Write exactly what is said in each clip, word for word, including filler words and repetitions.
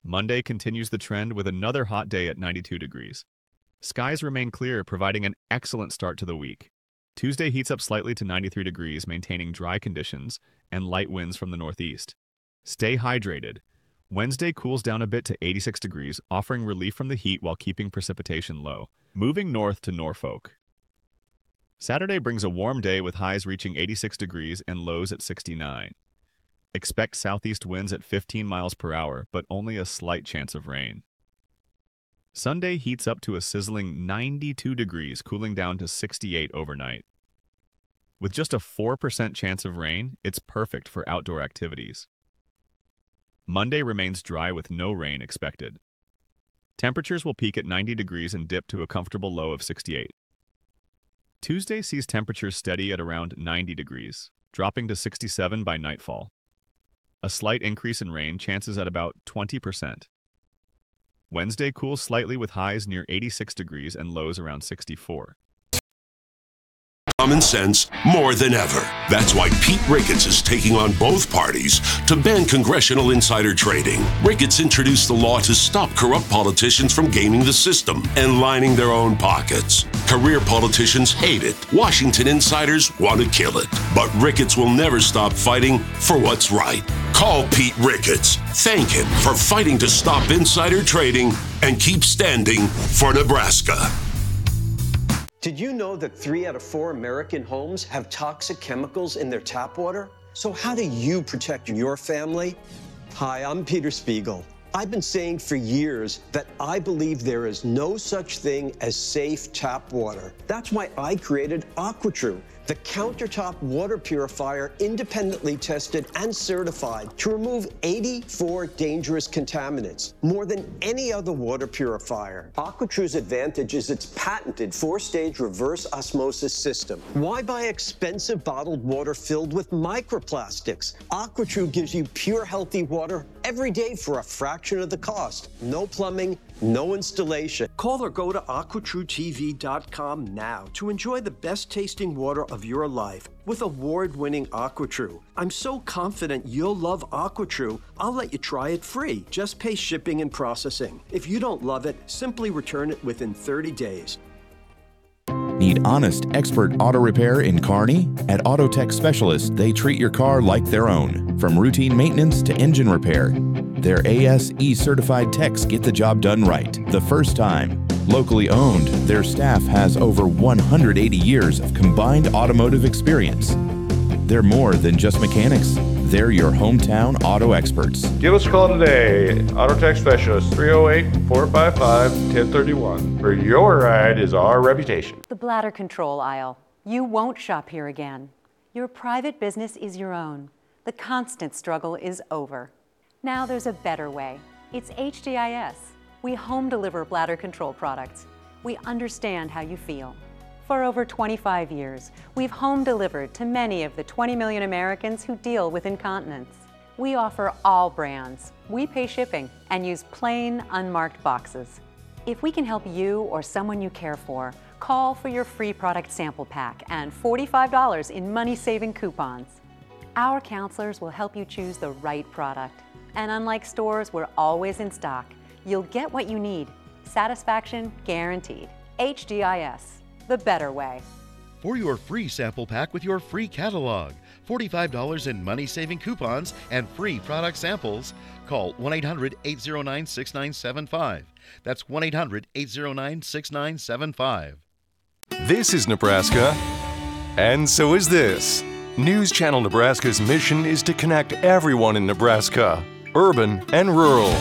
Monday continues the trend with another hot day at ninety-two degrees. Skies remain clear, providing an excellent start to the week. Tuesday heats up slightly to ninety-three degrees, maintaining dry conditions and light winds from the northeast. Stay hydrated. Wednesday cools down a bit to eighty-six degrees, offering relief from the heat while keeping precipitation low. Moving north to Norfolk. Saturday brings a warm day with highs reaching eighty-six degrees and lows at sixty-nine. Expect southeast winds at fifteen miles per hour, but only a slight chance of rain. Sunday heats up to a sizzling ninety-two degrees, cooling down to sixty-eight overnight. With just a four percent chance of rain, it's perfect for outdoor activities. Monday remains dry with no rain expected. Temperatures will peak at ninety degrees and dip to a comfortable low of sixty-eight. Tuesday sees temperatures steady at around ninety degrees, dropping to sixty-seven by nightfall. A slight increase in rain, chances at about twenty percent. Wednesday cools slightly with highs near eighty-six degrees and lows around sixty-four. Common sense more than ever. That's why Pete Ricketts is taking on both parties to ban congressional insider trading. Ricketts introduced the law to stop corrupt politicians from gaming the system and lining their own pockets. Career politicians hate it. Washington insiders want to kill it. But Ricketts will never stop fighting for what's right. Call Pete Ricketts. Thank him for fighting to stop insider trading and keep standing for Nebraska. Did you know that three out of four American homes have toxic chemicals in their tap water? So how do you protect your family? Hi, I'm Peter Spiegel. I've been saying for years that I believe there is no such thing as safe tap water. That's why I created AquaTrue, the countertop water purifier independently tested and certified to remove eighty-four dangerous contaminants, more than any other water purifier. AquaTrue's advantage is its patented four-stage reverse osmosis system. Why buy expensive bottled water filled with microplastics? AquaTrue gives you pure, healthy water every day for a fraction of the cost. No plumbing, no installation. Call or go to aqua true T V dot com now to enjoy the best tasting water of your life with award-winning AquaTrue. I'm so confident you'll love AquaTrue, I'll let you try it free. Just pay shipping and processing. If you don't love it, simply return it within thirty days. Need honest, expert auto repair in Kearney? At Autotech Specialists, they treat your car like their own. From routine maintenance to engine repair, their A S E certified techs get the job done right the first time. Locally owned, their staff has over one hundred eighty years of combined automotive experience. They're more than just mechanics. They're your hometown auto experts. Give us a call today. Autotech Specialist, three oh eight, four five five, one oh three one. For your ride is our reputation. The bladder control aisle. You won't shop here again. Your private business is your own. The constant struggle is over. Now there's a better way. It's H D I S. We home deliver bladder control products. We understand how you feel. For over twenty-five years, we've home delivered to many of the twenty million Americans who deal with incontinence. We offer all brands. We pay shipping and use plain, unmarked boxes. If we can help you or someone you care for, call for your free product sample pack and forty-five dollars in money-saving coupons. Our counselors will help you choose the right product. And unlike stores, we're always in stock. You'll get what you need. Satisfaction guaranteed. H D I S, the better way. For your free sample pack with your free catalog, forty-five dollars in money-saving coupons, and free product samples, call one eight hundred, eight oh nine, six nine seven five. That's one eight hundred, eight oh nine, six nine seven five. This is Nebraska, and so is this. News Channel Nebraska's mission is to connect everyone in Nebraska, urban and rural.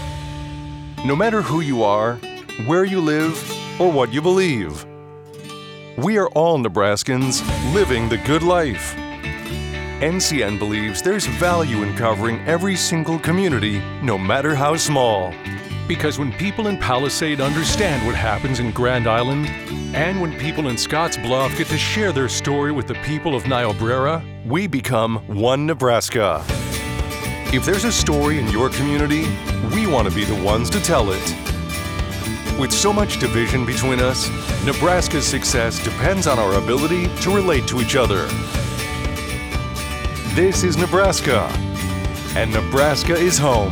No matter who you are, where you live, or what you believe, we are all Nebraskans living the good life. N C N believes there's value in covering every single community, no matter how small. Because when people in Palisade understand what happens in Grand Island, and when people in Scotts Bluff get to share their story with the people of Niobrara, we become one Nebraska. If there's a story in your community, we want to be the ones to tell it. With so much division between us, Nebraska's success depends on our ability to relate to each other. This is Nebraska, and Nebraska is home.